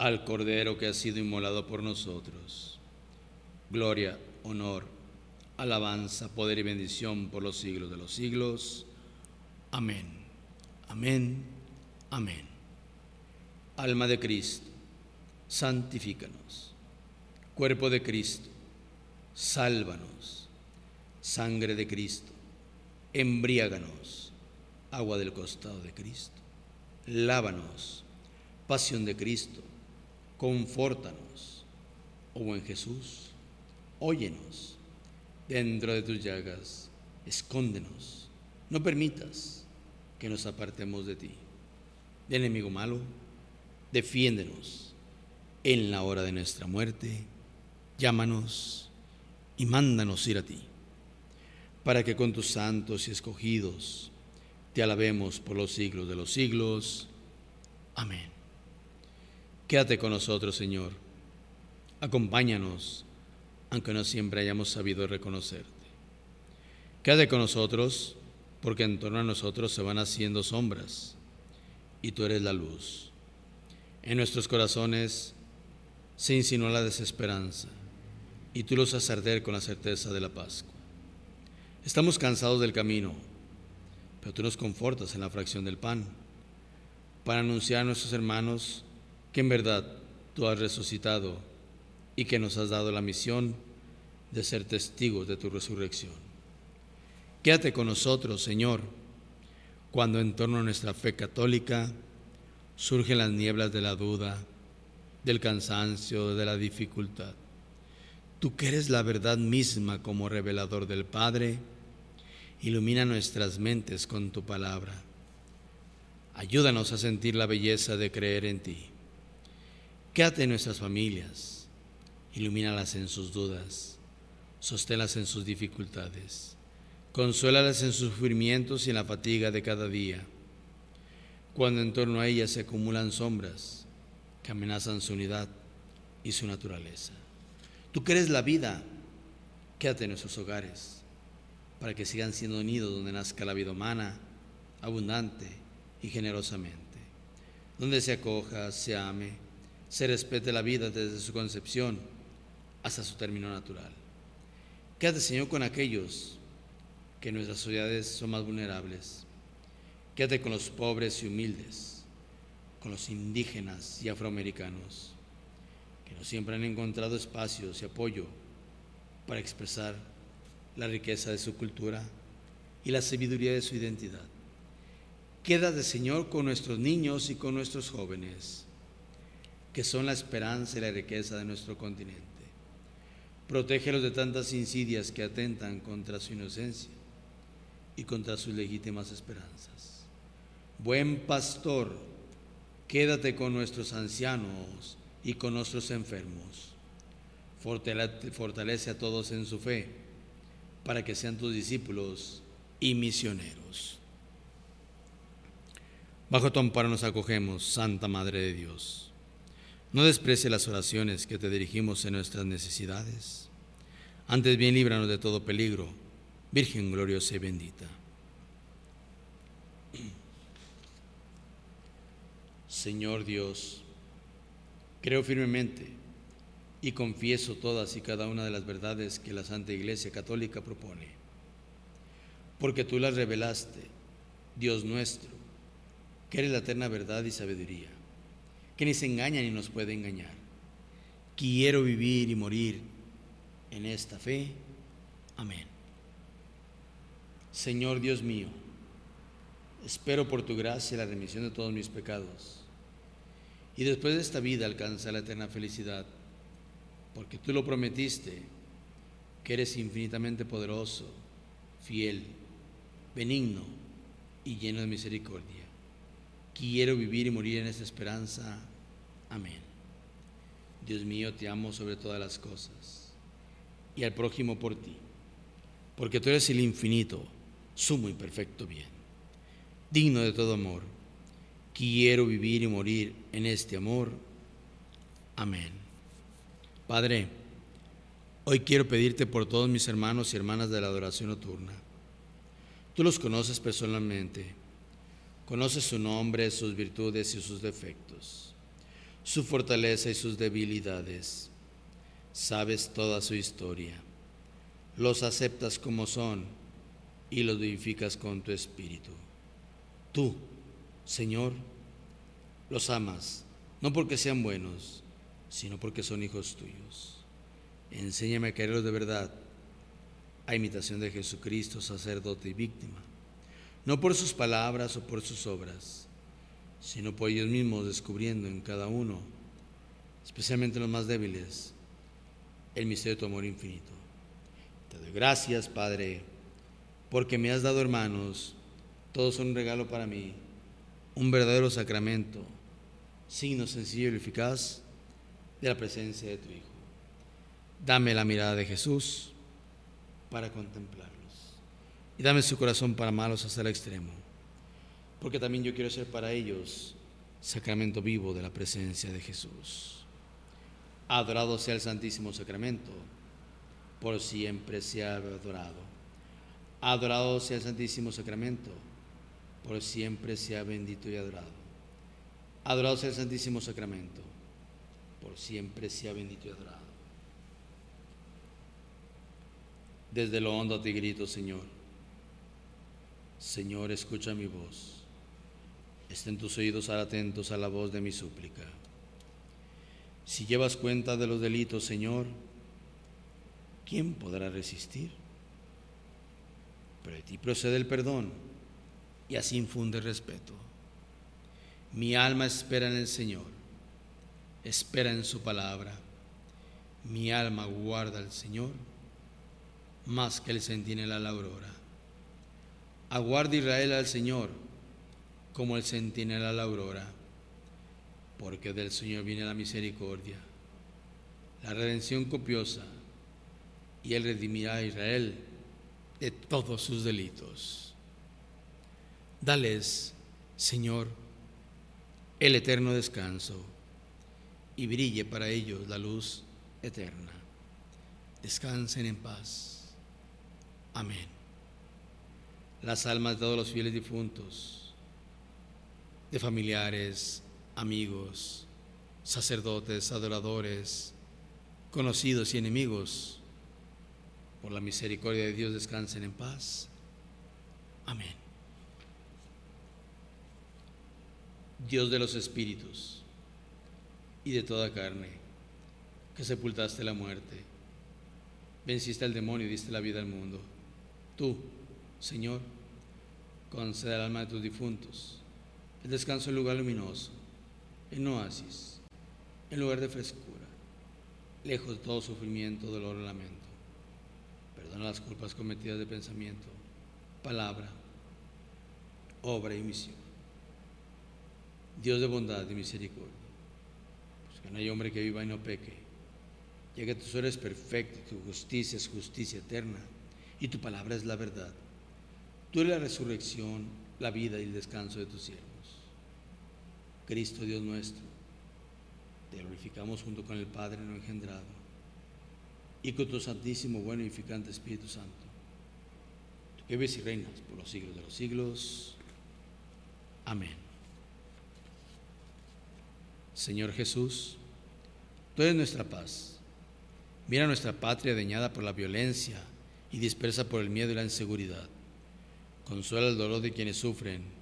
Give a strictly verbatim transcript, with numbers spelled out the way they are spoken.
al Cordero que ha sido inmolado por nosotros. Gloria, honor, alabanza, poder y bendición por los siglos de los siglos. Amén, amén, amén. Alma de Cristo, santifícanos. Cuerpo de Cristo, sálvanos. Sangre de Cristo, embriáganos. Agua del costado de Cristo, lávanos. Pasión de Cristo, confórtanos. Oh buen Jesús, óyenos. Dentro de tus llagas, escóndenos. No permitas que nos apartemos de ti. Del enemigo malo, defiéndenos. En la hora de nuestra muerte, llámanos y mándanos ir a ti, para que con tus santos y escogidos te alabemos por los siglos de los siglos. Amén. Quédate con nosotros, Señor. Acompáñanos, aunque no siempre hayamos sabido reconocerte. Quédate con nosotros, porque en torno a nosotros se van haciendo sombras, y tú eres la luz. En nuestros corazones se insinúa la desesperanza, y tú los haces arder con la certeza de la Pascua. Estamos cansados del camino, pero tú nos confortas en la fracción del pan, para anunciar a nuestros hermanos que en verdad tú has resucitado y que nos has dado la misión de ser testigos de tu resurrección. Quédate con nosotros, Señor, cuando en torno a nuestra fe católica surgen las nieblas de la duda, del cansancio, de la dificultad. Tú que eres la verdad misma como revelador del Padre, ilumina nuestras mentes con tu palabra. Ayúdanos a sentir la belleza de creer en ti. Quédate en nuestras familias, ilumínalas en sus dudas, sosténlas en sus dificultades, consuélalas en sus sufrimientos y en la fatiga de cada día. Cuando en torno a ellas se acumulan sombras que amenazan su unidad y su naturaleza. Tú que eres la vida, quédate en nuestros hogares, para que sigan siendo nidos donde nazca la vida humana, abundante y generosamente, donde se acoja, se ame, se respete la vida desde su concepción hasta su término natural. Quédate, Señor, con aquellos que en nuestras sociedades son más vulnerables. Quédate con los pobres y humildes, con los indígenas y afroamericanos, que no siempre han encontrado espacios y apoyo para expresar la riqueza de su cultura y la sabiduría de su identidad. Quédate, Señor, con nuestros niños y con nuestros jóvenes, que son la esperanza y la riqueza de nuestro continente. Protégelos de tantas insidias que atentan contra su inocencia y contra sus legítimas esperanzas. Buen pastor, quédate con nuestros ancianos y con nuestros enfermos. Fortalece a todos en su fe, para que sean tus discípulos y misioneros. Bajo tu amparo nos acogemos, Santa Madre de Dios. No desprecie las oraciones que te dirigimos en nuestras necesidades. Antes bien, líbranos de todo peligro, Virgen gloriosa y bendita. Señor Dios, creo firmemente y confieso todas y cada una de las verdades que la Santa Iglesia Católica propone, porque tú las revelaste, Dios nuestro, que eres la eterna verdad y sabiduría, que ni se engaña ni nos puede engañar. Quiero vivir y morir en esta fe. Amén. Señor Dios mío, espero por tu gracia la remisión de todos mis pecados, y después de esta vida alcanzar la eterna felicidad, porque tú lo prometiste, que eres infinitamente poderoso, fiel, benigno y lleno de misericordia. Quiero vivir y morir en esta esperanza. Amén. Dios mío, te amo sobre todas las cosas, y al prójimo por ti, porque tú eres el infinito, sumo y perfecto bien, digno de todo amor. Quiero vivir y morir en este amor. Amén. Padre, hoy quiero pedirte por todos mis hermanos y hermanas de la adoración nocturna. Tú los conoces personalmente, conoces su nombre, sus virtudes y sus defectos. su fortaleza y sus debilidades. Sabes toda su historia. Los aceptas como son y los vivificas con tu espíritu. Tú, Señor, los amas, no porque sean buenos, sino porque son hijos tuyos. Enséñame a quererlos de verdad, a imitación de Jesucristo, sacerdote y víctima, no por sus palabras o por sus obras, sino por ellos mismos, descubriendo en cada uno, especialmente los más débiles, el misterio de tu amor infinito. Te doy gracias, Padre, porque me has dado hermanos, todos son un regalo para mí, un verdadero sacramento, signo sencillo y eficaz de la presencia de tu Hijo. Dame la mirada de Jesús para contemplarlos y dame su corazón para amarlos hasta el extremo, porque también yo quiero ser para ellos sacramento vivo de la presencia de Jesús. Adorado sea el Santísimo Sacramento, por siempre sea adorado. Adorado sea el Santísimo Sacramento, por siempre sea bendito y adorado. Adorado sea el Santísimo Sacramento, por siempre sea bendito y adorado. Desde lo hondo te grito, Señor. Señor, escucha mi voz. Estén tus oídos atentos a la voz de mi súplica. Si llevas cuenta de los delitos, Señor, ¿quién podrá resistir? Pero de ti procede el perdón y así infunde respeto. Mi alma espera en el Señor, espera en su palabra. Mi alma guarda al Señor más que el centinela a la aurora. Aguarda Israel al Señor como el centinela a la aurora, porque del Señor viene la misericordia, la redención copiosa, y Él redimirá a Israel de todos sus delitos. Dales, Señor, el eterno descanso, y brille para ellos la luz eterna. Descansen en paz. Amén. Las almas de todos los fieles difuntos, de familiares, amigos, sacerdotes, adoradores, conocidos y enemigos, por la misericordia de Dios descansen en paz. Amén. Dios de los espíritus y de toda carne, que sepultaste la muerte, venciste al demonio y diste la vida al mundo, tú, Señor, concede al alma de tus difuntos el descanso en lugar luminoso, en oasis, en lugar de frescura, lejos de todo sufrimiento, dolor o lamento. Perdona las culpas cometidas de pensamiento, palabra, obra y misión. Dios de bondad y misericordia, pues que no hay hombre que viva y no peque, ya que tú eres perfecto y tu justicia es justicia eterna y tu palabra es la verdad. Tú eres la resurrección, la vida y el descanso de tus siervos. Cristo Dios nuestro, te glorificamos junto con el Padre no engendrado y con tu santísimo, bueno y edificante Espíritu Santo, tú que vives y reinas por los siglos de los siglos. Amén. Señor Jesús, tú eres nuestra paz. Mira nuestra patria dañada por la violencia y dispersa por el miedo y la inseguridad. Consuela el dolor de quienes sufren